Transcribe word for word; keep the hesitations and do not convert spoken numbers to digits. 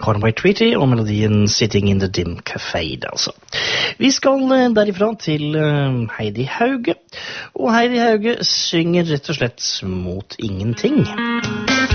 Conway Twitty og melodien Sitting in the Dim Café, altså. Vi skal derifra til Heidi Hauge, og Heidi Hauge synger rett og slett Mot ingenting.